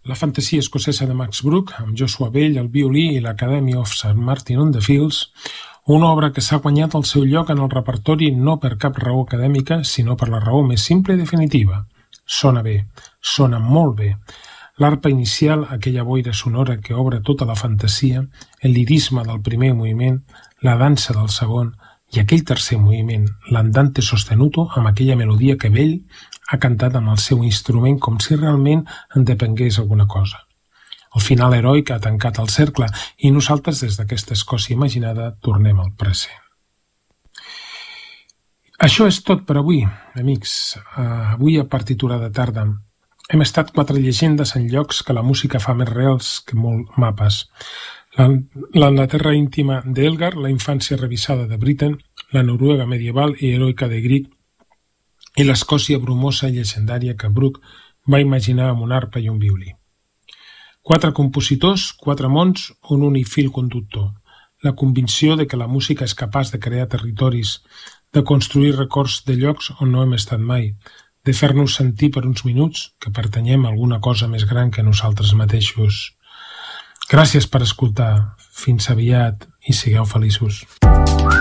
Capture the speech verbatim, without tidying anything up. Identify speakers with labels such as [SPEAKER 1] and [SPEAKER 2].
[SPEAKER 1] La fantasia escocesa de Max Brooke, amb Joshua Bell al violí i l'Academy of Saint Martin on the Fields, una obra que s'ha guanyat el seu lloc en el repertori no per cap raó acadèmica, sinó per la raó més simple i definitiva. Sona bé, sona molt bé. L'arpa inicial, aquella boira sonora que obre tota la fantasia, el lirisme del primer moviment, la dansa del segon i aquell tercer moviment, l'andante sostenuto, amb aquella melodia que Bell ha cantat amb el seu instrument com si realment en depengués alguna cosa. El final heroic ha tancat el cercle i nosaltres des d'aquesta Escòcia imaginada tornem al present. Això és tot per avui, amics. Uh, avui a partitura de tarda hem estat quatre llegendes en llocs que la música fa més reals que molt mapes. L'Anglaterra íntima d'Elgar, la infància revisada de Britten, la Noruega medieval i heroica de Grieg i l'Escòcia brumosa i llegendària que Brooke va imaginar amb una arpa i un violí. Quatre compositors, quatre mons, un únic fil conductor. La convicció de que la música és capaç de crear territoris, de construir records de llocs on no hem estat mai, de fer-nos sentir per uns minuts que pertanyem a alguna cosa més gran que nosaltres mateixos. Gràcies per escoltar. Fins aviat i sigueu feliços.